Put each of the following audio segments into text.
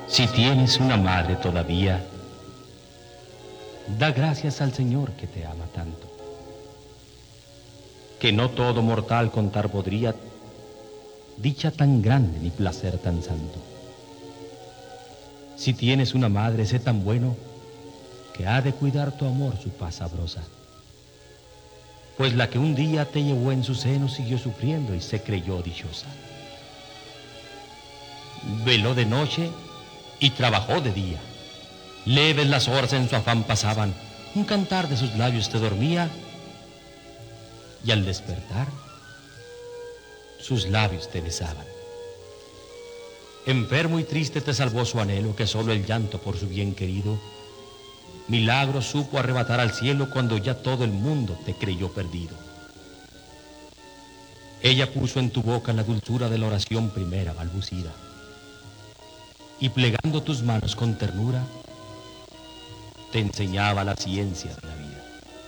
Si tienes una madre todavía, da gracias al Señor que te ama tanto, que no todo mortal contar podría dicha tan grande ni placer tan santo. Si tienes una madre, sé tan bueno que ha de cuidar tu amor su paz sabrosa, pues la que un día te llevó en su seno siguió sufriendo y se creyó dichosa. Veló de noche y trabajó de día, leves las horas en su afán pasaban, un cantar de sus labios te dormía, y al despertar sus labios te besaban. Enfermo y triste te salvó su anhelo, que solo el llanto por su bien querido milagro supo arrebatar al cielo cuando ya todo el mundo te creyó perdido. Ella puso en tu boca la dulzura de la oración primera balbucida, y plegando tus manos con ternura te enseñaba la ciencia de la vida.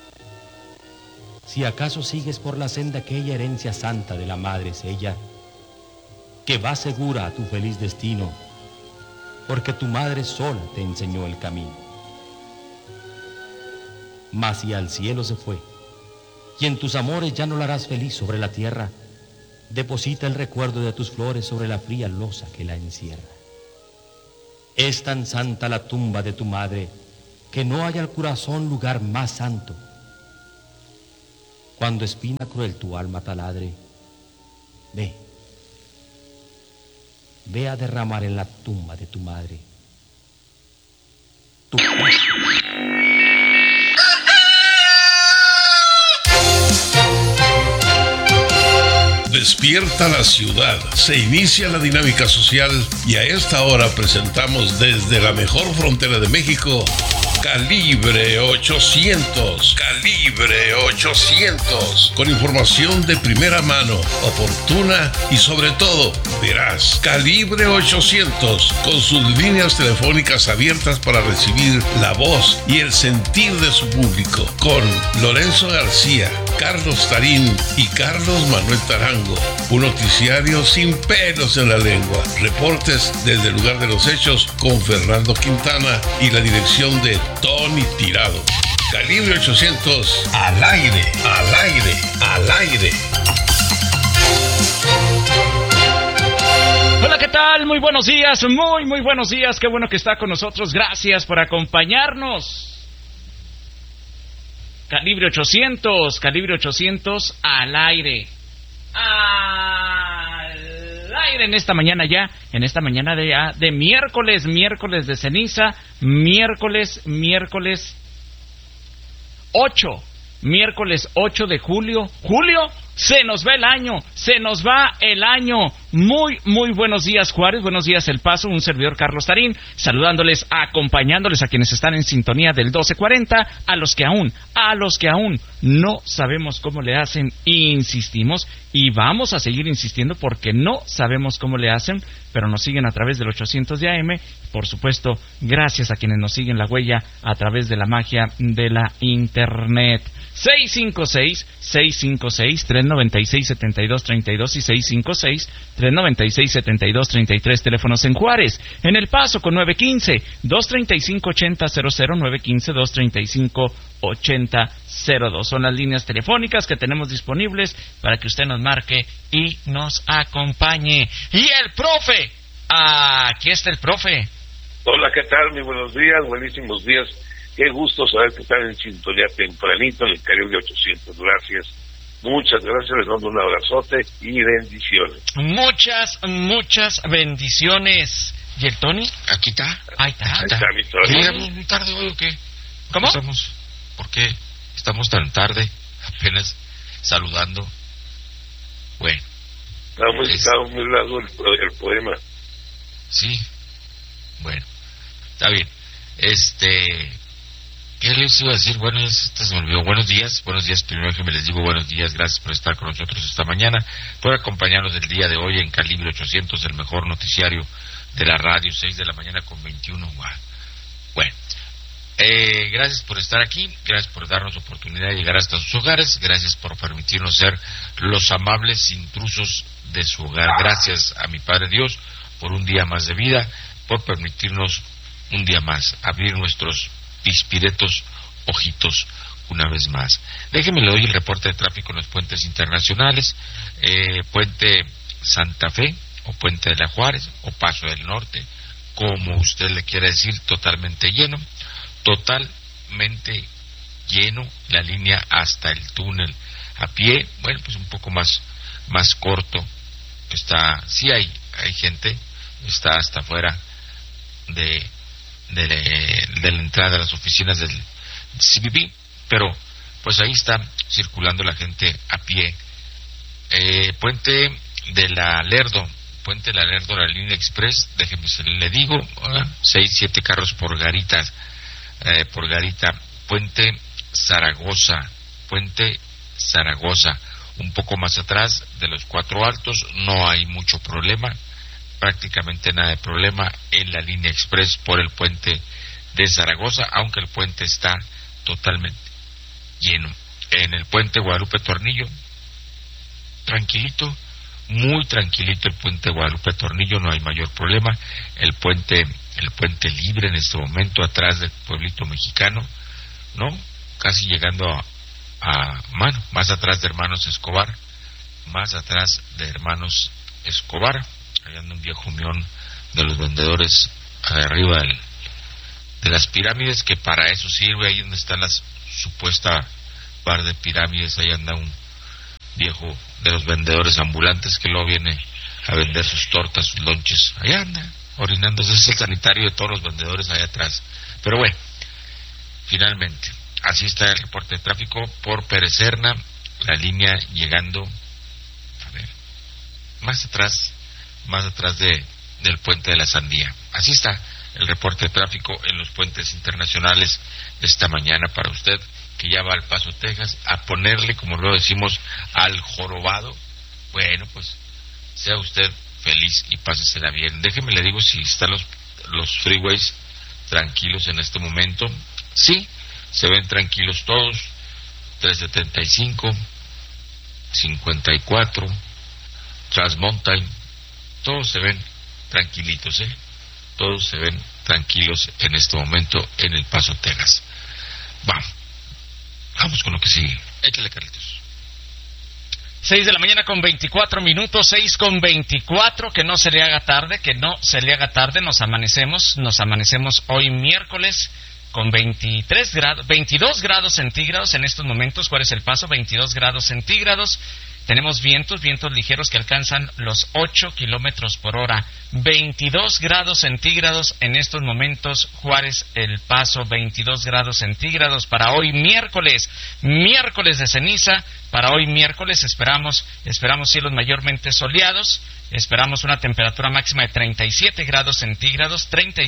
Si acaso sigues por la senda aquella herencia santa de la madre es ella, que va segura a tu feliz destino, porque tu madre sola te enseñó el camino. Mas si al cielo se fue, y en tus amores ya no la harás feliz sobre la tierra, deposita el recuerdo de tus flores sobre la fría losa que la encierra. Es tan santa la tumba de tu madre, que no hay al corazón lugar más santo. Cuando espina cruel tu alma taladre, ve a derramar en la tumba de tu madre tu Despierta la ciudad, se inicia la dinámica social y a esta hora presentamos desde la mejor frontera de México, Calibre 800. Calibre 800. Con información de primera mano, oportuna y sobre todo veraz. Calibre 800. Con sus líneas telefónicas abiertas para recibir la voz y el sentir de su público. Con Lorenzo García, Carlos Tarín y Carlos Manuel Tarango. Un noticiario sin pelos en la lengua. Reportes desde el lugar de los hechos con Fernando Quintana y la dirección de Tony Tirado. Calibre 800, al aire, al aire, al aire. Hola, ¿qué tal? Muy buenos días, muy buenos días. Qué bueno que está con nosotros. Gracias por acompañarnos. Calibre 800 al aire. Al aire en esta mañana ya, en esta mañana de miércoles de ceniza, miércoles 8 de julio. Se nos va el año. Muy buenos días, Juárez, buenos días, El Paso, un servidor Carlos Tarín, saludándoles, acompañándoles a quienes están en sintonía del 1240, a los que aún no sabemos cómo le hacen, insistimos y vamos a seguir insistiendo porque no sabemos cómo le hacen, pero nos siguen a través del 800 de AM, por supuesto, gracias a quienes nos siguen la huella a través de la magia de la internet. 656-396-7232 y 656-396-7233, teléfonos en Juárez, en El Paso con 915-235-8000, 915-235-8002, son las líneas telefónicas que tenemos disponibles para que usted nos marque y nos acompañe. Y el profe, aquí está el profe. Hola, ¿qué tal? Muy buenos días, buenísimos días. Qué gusto saber que están en sintonía tempranito en el Calibre 800. Gracias. Muchas gracias. Les mando un abrazote y bendiciones. Muchas bendiciones. ¿Y el Tony? Aquí está. Ahí está mi Tony. ¿Llegamos muy tarde hoy o qué? ¿Cómo? ¿Por qué estamos tan tarde? Apenas saludando. Bueno. Estaba muy largo el poema. Sí. Bueno. Está bien. ¿Qué les iba a decir? Bueno, se me olvidó. Buenos días, primero que me les digo buenos días, gracias por estar con nosotros esta mañana, por acompañarnos el día de hoy en Calibre 800, el mejor noticiario de la radio, 6 de la mañana con 21. Bueno, gracias por estar aquí, gracias por darnos oportunidad de llegar hasta sus hogares, gracias por permitirnos ser los amables intrusos de su hogar, gracias a mi Padre Dios por un día más de vida, por permitirnos un día más abrir nuestros pispiretos ojitos una vez más. Déjeme le doy el reporte de tráfico en los puentes internacionales. Puente Santa Fe, o Puente de la Juárez, o Paso del Norte, como usted le quiera decir, totalmente lleno, la línea hasta el túnel a pie, bueno, pues un poco más corto, que está, sí hay gente, está hasta afuera de la entrada de las oficinas del CBP, pero pues ahí está circulando la gente a pie. Puente de la Lerdo, la línea express, déjeme le digo, 6-7 carros por garita. Puente Zaragoza, un poco más atrás de los Cuatro Altos, no hay mucho problema, prácticamente nada de problema en la línea express por el puente de Zaragoza, aunque el puente está totalmente lleno. En el puente Guadalupe Tornillo, tranquilito, muy tranquilito el puente Guadalupe Tornillo, no hay mayor problema. El puente libre en este momento atrás del pueblito mexicano, ¿no? Casi llegando más atrás de Hermanos Escobar, allá anda un viejo mión de los vendedores arriba de las pirámides, que para eso sirve, ahí donde están las supuesta par de pirámides, ahí anda un viejo de los vendedores ambulantes que luego viene a vender sus tortas, sus lonches, allá anda orinándose, es el sanitario de todos los vendedores allá atrás. Pero bueno, finalmente, así está el reporte de tráfico por Pérez Serna, la línea llegando, más atrás del puente de la Sandía. Así está el reporte de tráfico en los puentes internacionales esta mañana para usted que ya va al Paso, Texas, a ponerle, como lo decimos, al jorobado. Bueno, pues sea usted feliz y pásesela bien. Déjeme le digo si están los freeways tranquilos en este momento. Sí, se ven tranquilos todos. 375, 54, Transmountain, todos se ven tranquilitos, todos se ven tranquilos en este momento en El Paso, Texas. Vamos con lo que sigue. Échale, Carlitos. 6 de la mañana con 24 minutos, 6 con 24, que no se le haga tarde, nos amanecemos hoy miércoles con 22 grados centígrados en estos momentos. ¿Cuál es El Paso? 22 grados centígrados. Tenemos vientos ligeros que alcanzan los 8 kilómetros por hora. 22 grados centígrados en estos momentos, Juárez, El Paso, 22 grados centígrados para hoy miércoles de ceniza. Para hoy miércoles esperamos cielos mayormente soleados, esperamos una temperatura máxima de 37 grados centígrados,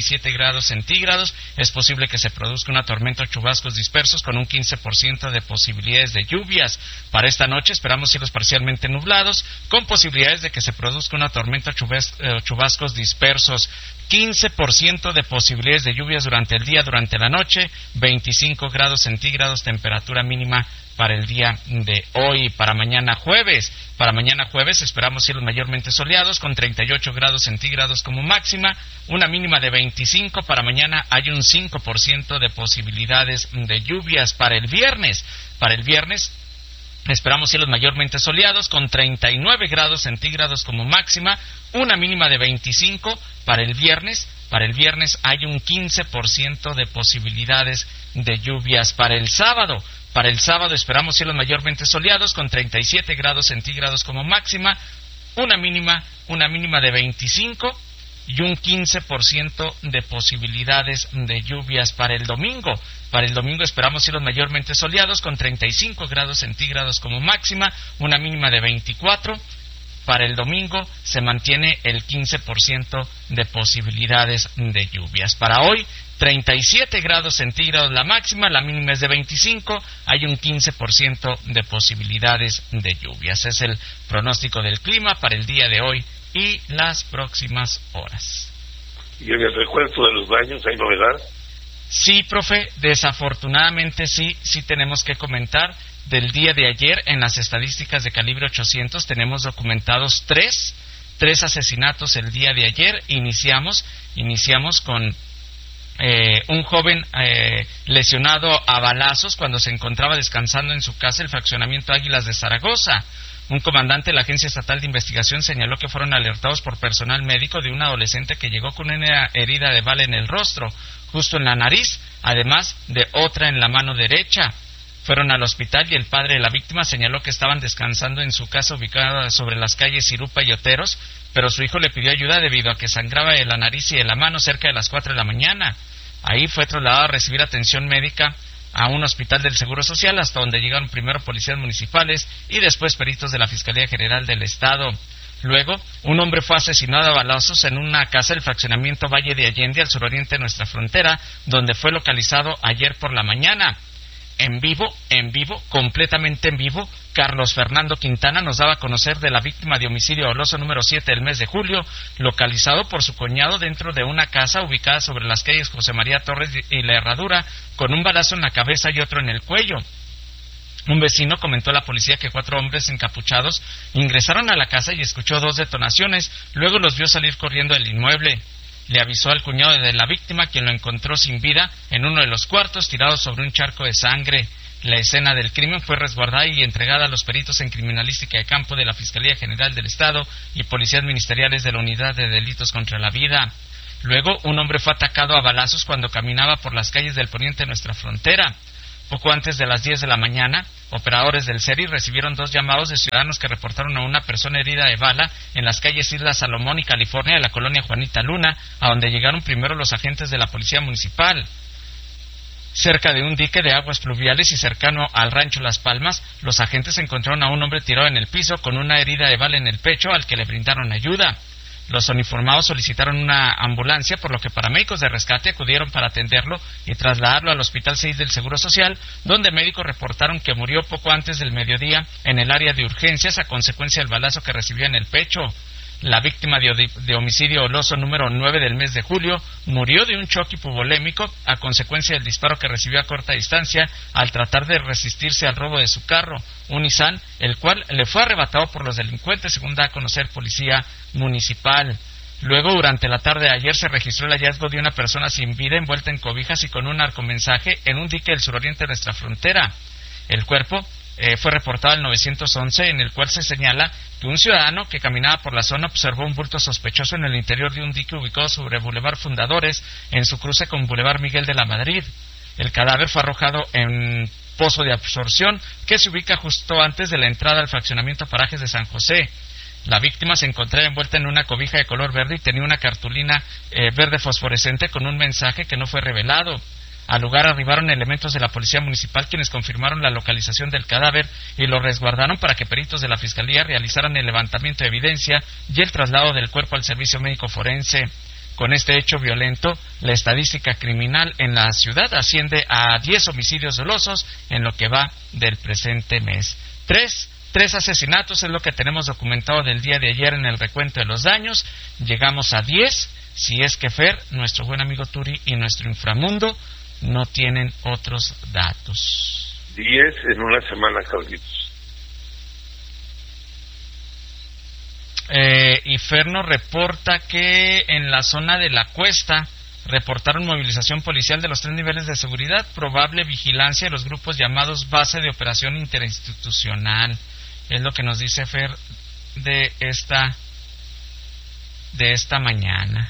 es posible que se produzca una tormenta o chubascos dispersos con un 15% de posibilidades de lluvias. Para esta noche esperamos cielos parcialmente nublados, con posibilidades de que se produzca una tormenta o chubascos dispersos. 15% de posibilidades de lluvias durante el día, durante la noche, 25 grados centígrados, temperatura mínima para el día de hoy. Para mañana jueves esperamos cielos mayormente soleados con 38 grados centígrados como máxima, una mínima de 25. Para mañana hay un 5% de posibilidades de lluvias. Para el viernes esperamos cielos mayormente soleados con 39 grados centígrados como máxima, una mínima de 25. Para el viernes hay un 15% de posibilidades de lluvias. Para el sábado esperamos cielos mayormente soleados con 37 grados centígrados como máxima, una mínima de 25 y un 15% de posibilidades de lluvias. Para el domingo esperamos cielos mayormente soleados con 35 grados centígrados como máxima, una mínima de 24. Para el domingo se mantiene el 15% de posibilidades de lluvias. Para hoy, 37 grados centígrados la máxima, la mínima es de 25, hay un 15% de posibilidades de lluvias. Es el pronóstico del clima para el día de hoy y las próximas horas. ¿Y en el recuento de los daños hay novedad? Sí, profe, desafortunadamente sí tenemos que comentar. Del día de ayer, en las estadísticas de calibre 800, tenemos documentados 3 3 asesinatos el día de ayer. Iniciamos con un joven lesionado a balazos cuando se encontraba descansando en su casa, el fraccionamiento Águilas de Zaragoza. Un comandante de la Agencia Estatal de Investigación señaló que fueron alertados por personal médico de un adolescente que llegó con una herida de bala en el rostro, justo en la nariz, además de otra en la mano derecha. Fueron al hospital y el padre de la víctima señaló que estaban descansando en su casa ubicada sobre las calles Irupa y Oteros, pero su hijo le pidió ayuda debido a que sangraba de la nariz y de la mano cerca de las 4 de la mañana. Ahí fue trasladado a recibir atención médica a un hospital del Seguro Social, hasta donde llegaron primero policías municipales y después peritos de la Fiscalía General del Estado. Luego, un hombre fue asesinado a balazos en una casa del fraccionamiento Valle de Allende, al suroriente de nuestra frontera, donde fue localizado ayer por la mañana. En vivo, completamente en vivo, Carlos Fernando Quintana nos daba a conocer de la víctima de homicidio doloso número 7 del mes de julio, localizado por su cuñado dentro de una casa ubicada sobre las calles José María Torres y La Herradura, con un balazo en la cabeza y otro en el cuello. Un vecino comentó a la policía que 4 hombres encapuchados ingresaron a la casa y escuchó 2 detonaciones, luego los vio salir corriendo del inmueble. Le avisó al cuñado de la víctima, quien lo encontró sin vida en uno de los cuartos, tirado sobre un charco de sangre. La escena del crimen fue resguardada y entregada a los peritos en criminalística de campo de la Fiscalía General del Estado y policías ministeriales de la Unidad de Delitos contra la Vida. Luego, un hombre fue atacado a balazos cuando caminaba por las calles del poniente de nuestra frontera. Poco antes de las 10 de la mañana, operadores del SERI recibieron 2 llamados de ciudadanos que reportaron a una persona herida de bala en las calles Isla Salomón y California de la colonia Juanita Luna, a donde llegaron primero los agentes de la Policía Municipal. Cerca de un dique de aguas fluviales y cercano al rancho Las Palmas, los agentes encontraron a un hombre tirado en el piso con una herida de bala en el pecho, al que le brindaron ayuda. Los uniformados solicitaron una ambulancia, por lo que paramédicos de rescate acudieron para atenderlo y trasladarlo al Hospital 6 del Seguro Social, donde médicos reportaron que murió poco antes del mediodía en el área de urgencias a consecuencia del balazo que recibió en el pecho. La víctima de homicidio doloso número 9 del mes de julio murió de un choque hipovolémico a consecuencia del disparo que recibió a corta distancia al tratar de resistirse al robo de su carro, un Nissan, el cual le fue arrebatado por los delincuentes, según da a conocer Policía Municipal. Luego, durante la tarde de ayer, se registró el hallazgo de una persona sin vida envuelta en cobijas y con un narcomensaje en un dique del suroriente de nuestra frontera. El cuerpo fue reportado al 911, en el cual se señala que un ciudadano que caminaba por la zona observó un bulto sospechoso en el interior de un dique ubicado sobre Boulevard Fundadores, en su cruce con Boulevard Miguel de la Madrid. El cadáver fue arrojado en pozo de absorción que se ubica justo antes de la entrada al fraccionamiento Parajes de San José. La víctima se encontraba envuelta en una cobija de color verde y tenía una cartulina verde fosforescente con un mensaje que no fue revelado. Al lugar arribaron elementos de la Policía Municipal, quienes confirmaron la localización del cadáver y lo resguardaron para que peritos de la Fiscalía realizaran el levantamiento de evidencia y el traslado del cuerpo al servicio médico forense. Con este hecho violento, la estadística criminal en la ciudad asciende a 10 homicidios dolosos en lo que va del presente mes. Tres asesinatos es lo que tenemos documentado del día de ayer en el recuento de los daños. Llegamos a 10, si es que Fer, nuestro buen amigo Turi y nuestro inframundo no tienen otros datos. 10 en una semana, Carlitos. Y Fer nos reporta que en la zona de la Cuesta reportaron movilización policial de los 3 niveles de seguridad, probable vigilancia de los grupos llamados Base de Operación Interinstitucional. Es lo que nos dice Fer de esta mañana.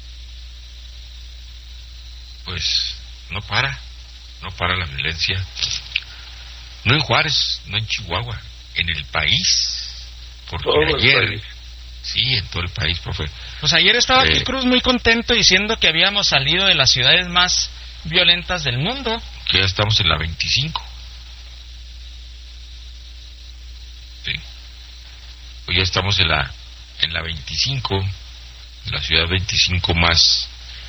Pues no para la violencia, no en Juárez, no en Chihuahua, en el país, porque todo ayer, el país. sí, en todo el país, profe. Pues ayer estaba aquí Cruz muy contento diciendo que habíamos salido de las ciudades más violentas del mundo. Que ya estamos en la 25. Sí. Hoy ya estamos en la 25, la ciudad 25 más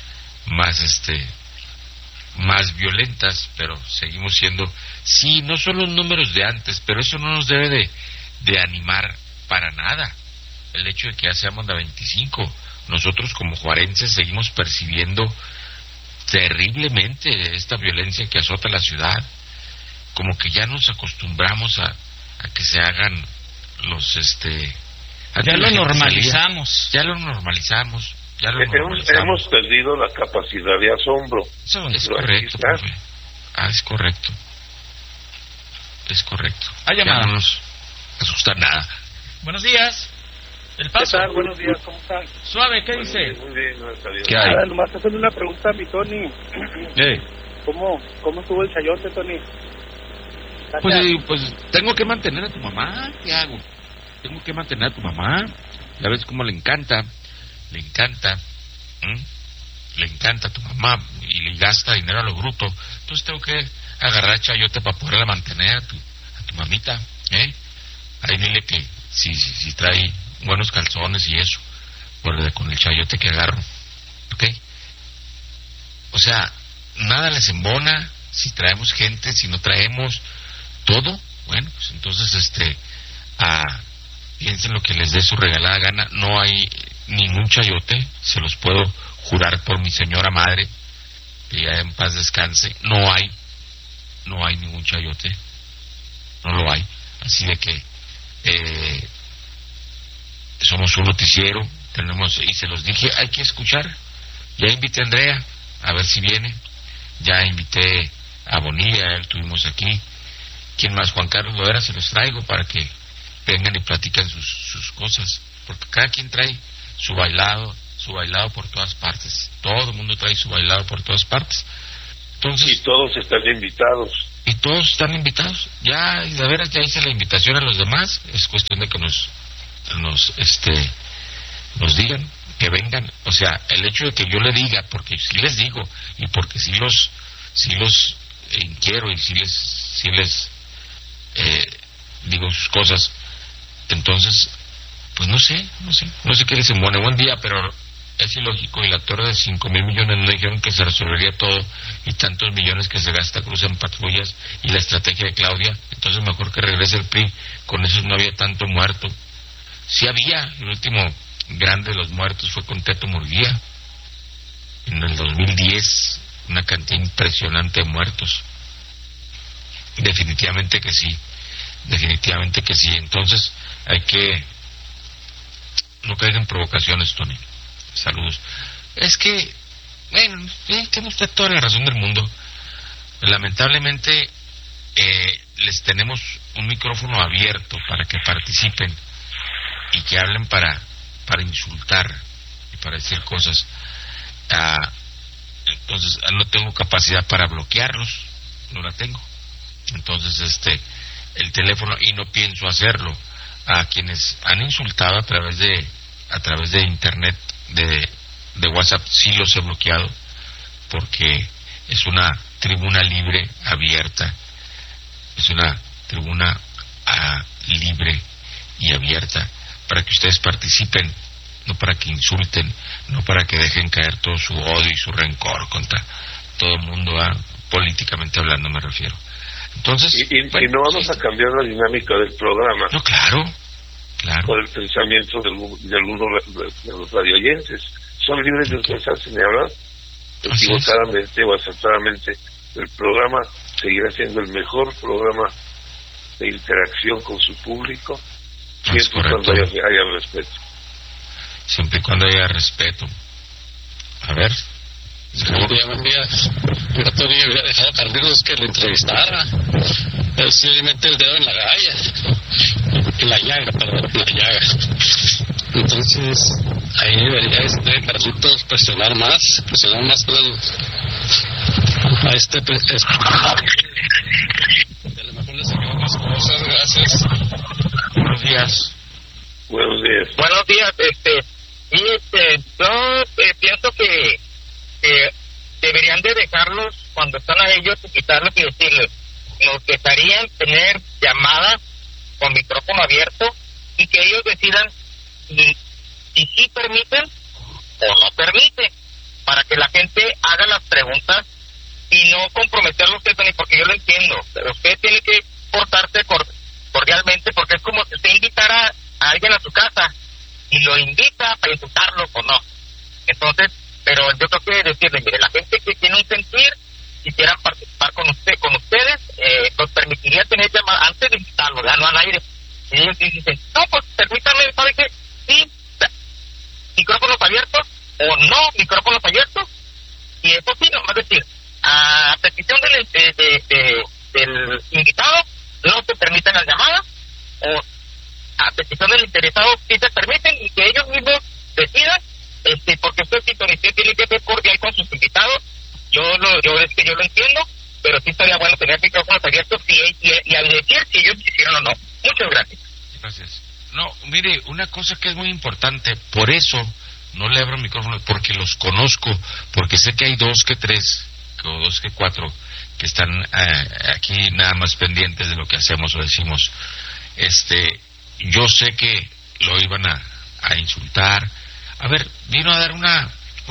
violentas, pero seguimos siendo, sí, no son los números de antes, pero eso no nos debe de animar para nada, el hecho de que ya seamos la 25. Nosotros como juarenses seguimos percibiendo terriblemente esta violencia que azota la ciudad, como que ya nos acostumbramos a que se hagan Ya lo normalizamos. Ya lo normalizamos. Hemos perdido la capacidad de asombro. Eso es correcto, profe. Es correcto. Es correcto. Hay llamada. Ya no nos asusta nada. Buenos días. El Paso. ¿Qué tal? Buenos días, ¿cómo están? Suave, ¿qué dice? Muy bien, gracias a Dios. ¿Qué hay? Nada, nomás hacerle una pregunta a mi Tony. ¿Qué? ¿Cómo estuvo el chayote, Tony? Pues tengo que mantener a tu mamá. ¿Qué hago? Tengo que mantener a tu mamá. Ya ves cómo le encanta. Le encanta a tu mamá y le gasta dinero a lo bruto. Entonces tengo que agarrar chayote para poderla mantener a tu mamita, Ahí dile que si trae buenos calzones y eso, con el chayote que agarro, ¿ok? O sea, nada les embona si traemos gente, si no traemos todo. Bueno, pues entonces piensen lo que les dé su regalada gana. No hay ningún chayote, se los puedo jurar por mi señora madre, que ya en paz descanse. No hay ningún chayote, no lo hay. Así de que somos un noticiero, y se los dije, hay que escuchar. Ya invité a Andrea a ver si viene, ya invité a Bonilla, él tuvimos aquí. ¿Quién más? Juan Carlos Loera, se los traigo para que vengan y platican sus cosas, porque cada quien trae su bailado por todas partes. Todo el mundo trae su bailado por todas partes. Entonces, y todos están invitados. Y todos están invitados. Ya, y de veras, ya hice la invitación a los demás. Es cuestión de que nos digan que vengan. O sea, el hecho de que yo le diga, porque sí les digo, y porque sí los quiero, y sí les digo sus cosas. Entonces, pues no sé qué les embone. Buen día, pero es ilógico, y la torre de 5,000 millones no dijeron que se resolvería todo, y tantos millones que se gasta Cruz en patrullas, y la estrategia de Claudia. Entonces mejor que regrese el PRI, con eso no había tanto muerto. Sí había, el último grande de los muertos fue con Teto Murguía en el 2010, una cantidad impresionante de muertos. Definitivamente que sí. Entonces hay que no caer en provocaciones, Tony. Saludos. Es que, bueno, tiene usted toda la razón del mundo. Lamentablemente les tenemos un micrófono abierto para que participen y que hablen para insultar y para decir cosas. Entonces no tengo capacidad para bloquearlos, no la tengo. Entonces el teléfono, y no pienso hacerlo. A quienes han insultado a través de internet, de WhatsApp, sí los he bloqueado, porque es una tribuna libre, abierta. Es una tribuna libre y abierta para que ustedes participen, no para que insulten, no para que dejen caer todo su odio y su rencor contra todo el mundo, políticamente hablando me refiero. Entonces, y no vamos a cambiar la dinámica del programa. No, claro. Por el pensamiento de algunos de los radioyentes. Son libres de expresarse y hablar equivocadamente o acertadamente. El programa seguirá siendo el mejor programa de interacción con su público, siempre y cuando haya respeto. Siempre y cuando haya respeto. A ver. Buenos días. Yo todavía había dejado a Carlitos que lo entrevistara. Él sí mete el dedo en la llaga. Entonces, ahí debería Carlitos presionar más a a lo mejor le sacaron más cosas. Gracias. Buenos días. Buenos días. Buenos días. Yo pienso que deberían de dejarlos cuando están a ellos y quitarlos y decirles, nos dejarían tener llamadas con micrófono abierto y que ellos decidan si sí permiten o no permiten, para que la gente haga las preguntas y no comprometerlo usted, Tony, porque yo lo entiendo, pero usted tiene que portarse cordialmente, porque es como si usted invitara a alguien a su casa y lo invita para insultarlo o no. Entonces, pero yo creo que decirle, mire, la gente que tiene un sentir, quisieran participar con ustedes, nos permitiría tener llamadas antes de invitarlo, ya no al aire, Y ellos dicen, no, pues permítame, ¿sabe qué? Sí, micrófonos abiertos, o no, micrófonos abiertos, y eso sí, nomás decir, a petición del invitado, no se permiten las llamadas, o a petición del interesado sí se permiten, y que ellos mismos decidan, porque usted tiene que ser cordial con sus invitados. Yo lo entiendo, pero sí estaría bueno tener micrófonos abiertos y al decir si ellos quisieron o no. Muchas gracias. Gracias. No, mire, una cosa que es muy importante, por eso no le abro micrófonos, porque los conozco, porque sé que hay 2 que 3, o 2 que 4, que están aquí nada más pendientes de lo que hacemos o decimos. Yo sé que lo iban a insultar. A ver, vino a dar una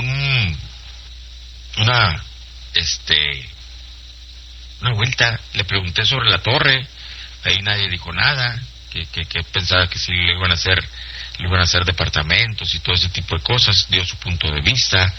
vuelta, le pregunté sobre la torre, ahí nadie dijo nada, que pensaba que sí le iban a hacer departamentos y todo ese tipo de cosas, dio su punto de vista.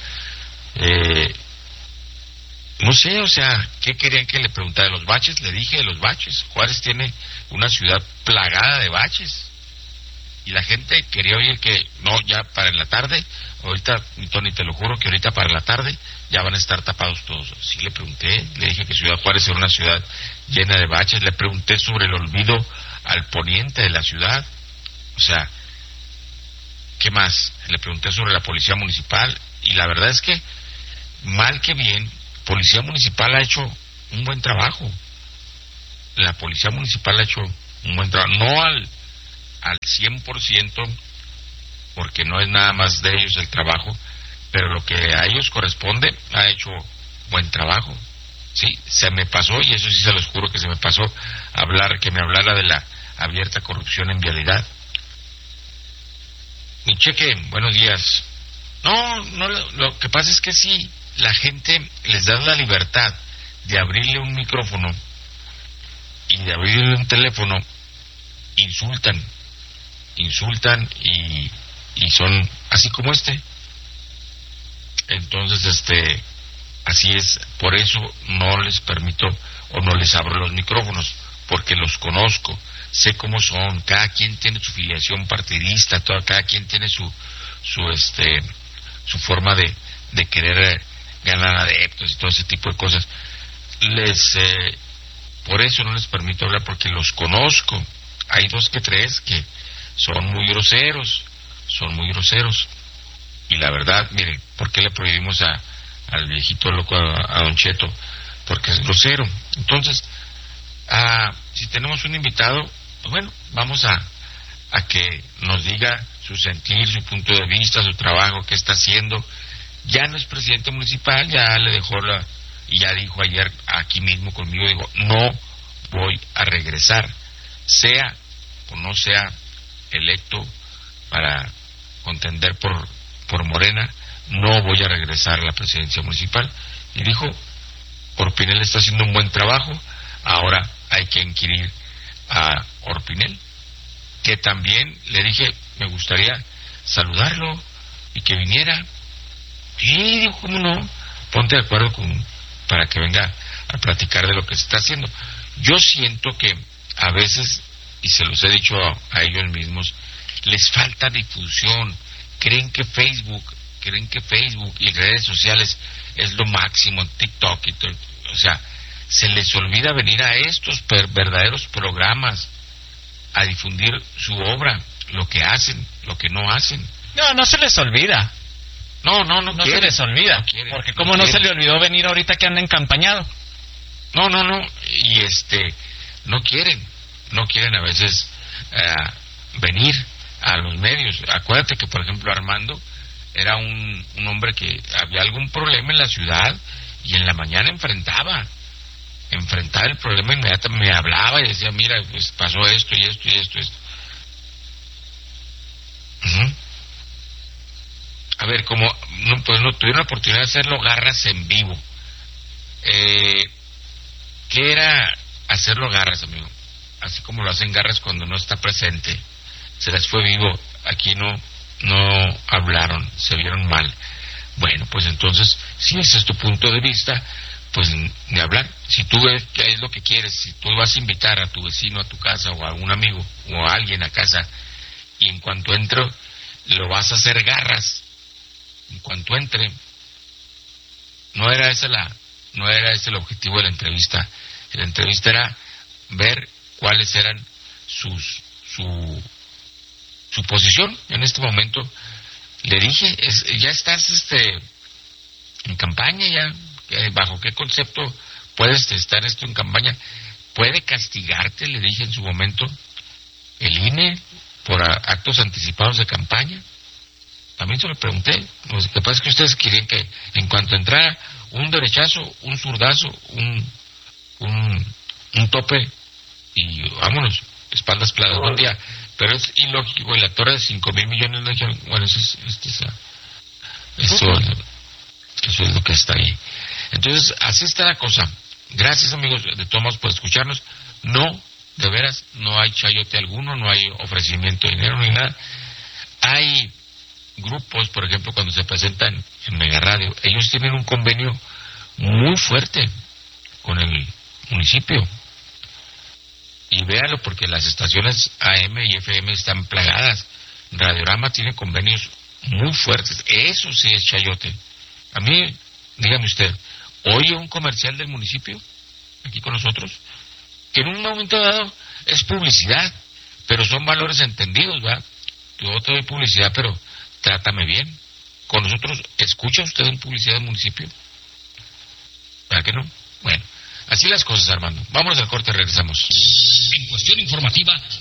No sé, o sea, ¿qué querían que le preguntara de los baches? Le dije de los baches. Juárez tiene una ciudad plagada de baches. Y la gente quería oír que, no, ya para en la tarde, ahorita, Tony, te lo juro que ahorita para la tarde ya van a estar tapados todos. Sí le pregunté, le dije que Ciudad Juárez era una ciudad llena de baches, le pregunté sobre el olvido al poniente de la ciudad, o sea, ¿qué más? Le pregunté sobre la policía municipal, y la verdad es que, mal que bien, Policía Municipal ha hecho un buen trabajo. La Policía Municipal ha hecho un buen trabajo, no al 100%, porque no es nada más de ellos el trabajo, pero lo que a ellos corresponde, ha hecho buen trabajo. Sí, se me pasó, y eso sí se los juro que se me pasó, que me hablara de la abierta corrupción en vialidad. Mi cheque, buenos días. No, lo que pasa es que sí, la gente les da la libertad de abrirle un micrófono y de abrirle un teléfono, insultan y son así como entonces así es. Por eso no les permito o no les abro los micrófonos, porque los conozco, sé cómo son, cada quien tiene su filiación partidista, cada quien tiene su forma de querer ganar adeptos y todo ese tipo de cosas. Por eso no les permito hablar, porque los conozco. Hay 2 que 3 que son muy groseros, y la verdad, miren, ¿por qué le prohibimos al viejito loco, a Don Cheto? Porque es grosero. Entonces, si tenemos un invitado, pues bueno, vamos a que nos diga su sentir, su punto de vista, su trabajo, qué está haciendo. Ya no es presidente municipal, ya le dejó y ya dijo ayer aquí mismo conmigo, digo, no voy a regresar, sea o no sea electo para contender por Morena, no voy a regresar a la presidencia municipal. Y dijo, Orpinel está haciendo un buen trabajo, ahora hay que inquirir a Orpinel, que también le dije, me gustaría saludarlo y que viniera. Y dijo, ¿cómo no? Ponte de acuerdo para que venga a platicar de lo que se está haciendo. Yo siento que a veces, y se los he dicho a ellos mismos, les falta difusión. Creen que Facebook y redes sociales es lo máximo, TikTok y todo. O sea, se les olvida venir a estos verdaderos programas a difundir su obra, lo que hacen, lo que no hacen. No se les olvida. No se les olvida, no quieren, porque como no se le olvidó venir ahorita que anda encampañado. No, y no quieren a veces venir a los medios. Acuérdate que, por ejemplo, Armando era un hombre que había algún problema en la ciudad y en la mañana enfrentaba el problema inmediatamente, me hablaba y decía, mira, pues pasó esto y esto y esto. Uh-huh. A ver, como no tuvieron la oportunidad de hacerlo Garras en vivo. ¿Qué era hacerlo Garras, amigo? Así como lo hacen Garras cuando no está presente. Se les fue vivo. Aquí no hablaron, se vieron mal. Bueno, pues entonces, si ese es tu punto de vista, pues ni hablar. Si tú ves que es lo que quieres, si tú vas a invitar a tu vecino a tu casa o a algún amigo o a alguien a casa y en cuanto entre lo vas a hacer garras, en cuanto entre, no era ese el objetivo de la entrevista. La entrevista era ver cuáles eran su posición. En este momento le dije, ya estás en campaña, ya bajo qué concepto puedes estar esto en campaña. Puede castigarte, le dije en su momento, el INE por actos anticipados de campaña. También se lo pregunté. Lo que pasa es que ustedes querían que en cuanto entrara un derechazo, un zurdazo, un tope y vámonos, espaldas planas, buen día. Pero es ilógico, y la torre de 5,000 millones, bueno, eso es lo que está ahí. Entonces, así está la cosa. Gracias, amigos de Tomás, por escucharnos. No, de veras, no hay chayote alguno, no hay ofrecimiento de dinero ni nada. Hay grupos, por ejemplo, cuando se presentan en Mega Radio, ellos tienen un convenio muy fuerte con el municipio. Y véalo, porque las estaciones AM y FM están plagadas. Radiorama tiene convenios muy fuertes. Eso sí es chayote. A mí, dígame usted, ¿oye un comercial del municipio aquí con nosotros? Que en un momento dado es publicidad, pero son valores entendidos, ¿verdad? Yo te doy publicidad, pero trátame bien. Con nosotros, ¿escucha usted una publicidad del municipio? ¿Verdad que no? Bueno, así las cosas, Armando. Vámonos al corte, regresamos. En Cuestión Informativa